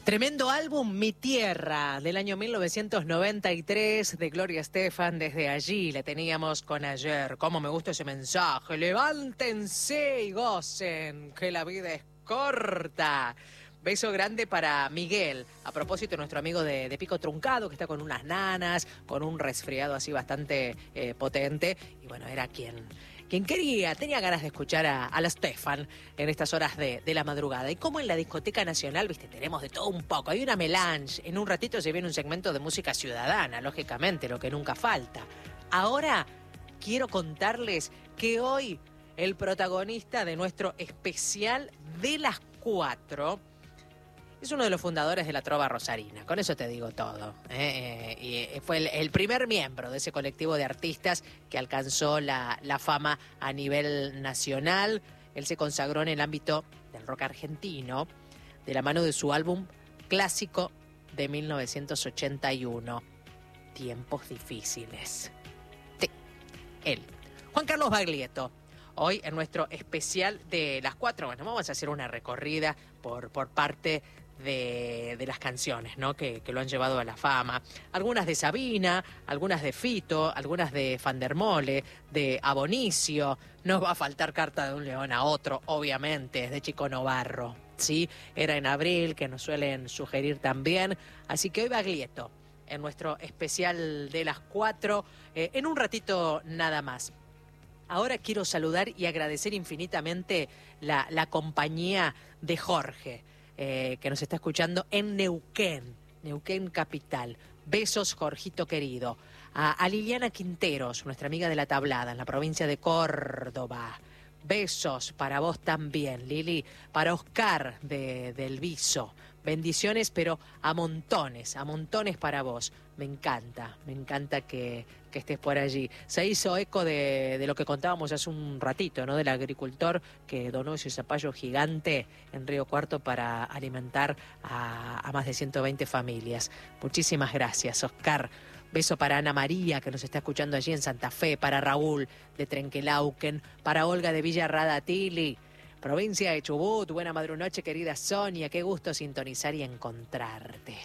Tremendo álbum, Mi Tierra, del año 1993, de Gloria Estefan. Desde allí le teníamos con Ayer. Cómo me gusta ese mensaje. Levántense y gocen, que la vida es corta. Beso grande para Miguel. A propósito, nuestro amigo de Pico Truncado, que está con unas nanas, con un resfriado así bastante potente. Y bueno, era quien tenía ganas de escuchar a la Stefan en estas horas de la madrugada. Y como en la Discoteca Nacional, viste, tenemos de todo un poco. Hay una melange. En un ratito se viene un segmento de música ciudadana, lógicamente, lo que nunca falta. Ahora quiero contarles que hoy el protagonista de nuestro especial de las 4 es uno de los fundadores de la Trova Rosarina. Con eso te digo todo. Y fue el primer miembro de ese colectivo de artistas que alcanzó la fama a nivel nacional. Él se consagró en el ámbito del rock argentino de la mano de su álbum clásico de 1981, Tiempos Difíciles. Sí, él. Juan Carlos Baglietto. Hoy en nuestro especial de las 4, bueno, vamos a hacer una recorrida por parte de las canciones, ¿no? que lo han llevado a la fama. Algunas de Sabina, algunas de Fito, algunas de Fandermole, de Abonicio. No va a faltar Carta de un León a Otro, obviamente, es de Chico Novarro, ¿sí? Era en Abril, que nos suelen sugerir también. Así que hoy Baglietto, en nuestro especial de las 4, en un ratito nada más. Ahora quiero saludar y agradecer infinitamente la compañía de Jorge, que nos está escuchando en Neuquén capital. Besos, Jorgito querido. A Liliana Quinteros, nuestra amiga de La Tablada, en la provincia de Córdoba. Besos para vos también, Lili. Para Oscar del Viso. Bendiciones, pero a montones para vos. Me encanta que estés por allí. Se hizo eco de lo que contábamos hace un ratito, ¿no? Del agricultor que donó ese zapallo gigante en Río Cuarto para alimentar a más de 120 familias. Muchísimas gracias, Oscar. Beso para Ana María, que nos está escuchando allí en Santa Fe, para Raúl de Trenquelauquen, para Olga de Villarradatili, provincia de Chubut. Buena madrunoche, querida Sonia, qué gusto sintonizar y encontrarte.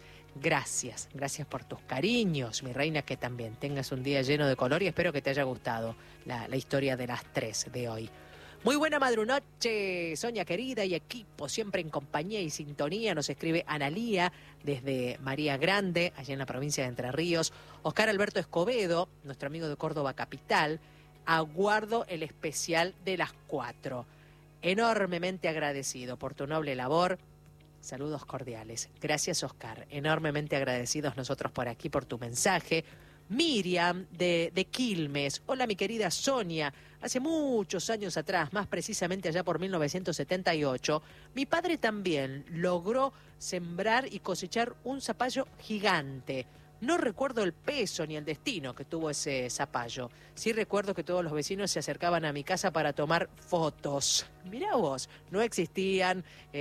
Gracias por tus cariños, mi reina, que también tengas un día lleno de color y espero que te haya gustado la historia de las 3 de hoy. Muy buena madrunoche, Sonia querida y equipo, siempre en compañía y sintonía. Nos escribe Analía desde María Grande, allá en la provincia de Entre Ríos. Oscar Alberto Escobedo, nuestro amigo de Córdoba capital. Aguardo el especial de las 4. Enormemente agradecido por tu noble labor. Saludos cordiales. Gracias, Oscar. Enormemente agradecidos nosotros por aquí, por tu mensaje. Miriam de Quilmes. Hola, mi querida Sonia. Hace muchos años atrás, más precisamente allá por 1978, mi padre también logró sembrar y cosechar un zapallo gigante. No recuerdo el peso ni el destino que tuvo ese zapallo. Sí recuerdo que todos los vecinos se acercaban a mi casa para tomar fotos. Mirá vos, no existían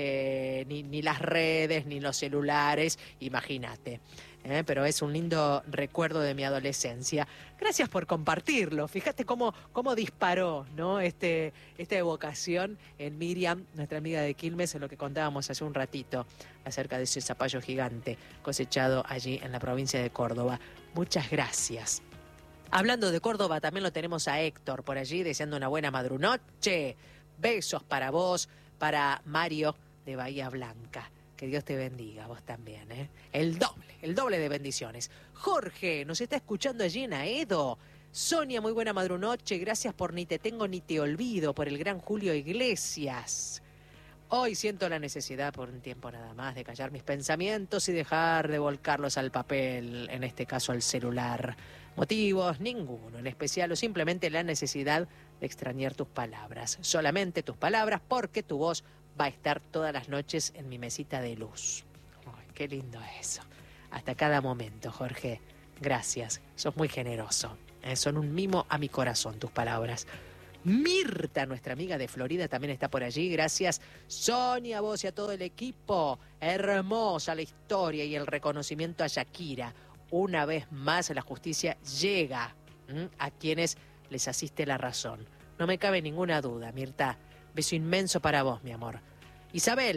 ni las redes, ni los celulares, imagínate. Pero es un lindo recuerdo de mi adolescencia. Gracias por compartirlo. Fíjate cómo disparó, ¿no? Esta evocación en Miriam, nuestra amiga de Quilmes, en lo que contábamos hace un ratito acerca de ese zapallo gigante cosechado allí en la provincia de Córdoba. Muchas gracias. Hablando de Córdoba, también lo tenemos a Héctor por allí, deseando una buena madrunoche. Besos para vos, para Mario de Bahía Blanca. Que Dios te bendiga, vos también, ¿eh? El doble de bendiciones. Jorge, nos está escuchando allí en Aedo. Sonia, muy buena madrunoche. Gracias por Ni te tengo ni te olvido, por el gran Julio Iglesias. Hoy siento la necesidad por un tiempo nada más de callar mis pensamientos y dejar de volcarlos al papel, en este caso al celular. Motivos, ninguno en especial, o simplemente la necesidad de extrañar tus palabras. Solamente tus palabras, porque tu voz va a estar todas las noches en mi mesita de luz. Ay, qué lindo eso. Hasta cada momento, Jorge. Gracias. Sos muy generoso. Son un mimo a mi corazón tus palabras. Mirta, nuestra amiga de Florida, también está por allí. Gracias, Sonia, a vos y a todo el equipo. Hermosa la historia y el reconocimiento a Shakira. Una vez más la justicia llega a quienes les asiste la razón. No me cabe ninguna duda, Mirta. Beso inmenso para vos, mi amor. Isabel,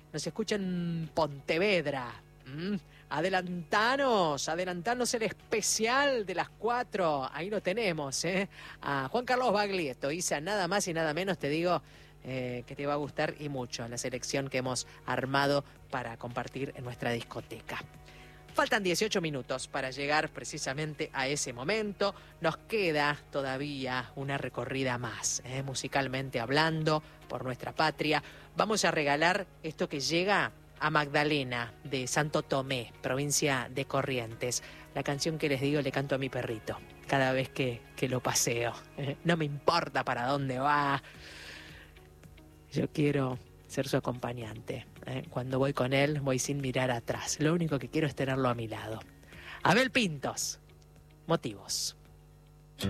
nos escucha en Pontevedra. Adelantanos el especial de las 4. Ahí lo tenemos, a Juan Carlos Baglietto. Isa, nada más y nada menos, te digo que te va a gustar y mucho la selección que hemos armado para compartir en nuestra discoteca. Faltan 18 minutos para llegar precisamente a ese momento. Nos queda todavía una recorrida más, musicalmente hablando, por nuestra patria. Vamos a regalar esto que llega a Magdalena de Santo Tomé, provincia de Corrientes. La canción que les digo le canto a mi perrito cada vez que lo paseo. No me importa para dónde va. Yo quiero ser su acompañante. Cuando voy con él, voy sin mirar atrás. Lo único que quiero es tenerlo a mi lado. Abel Pintos, Motivos.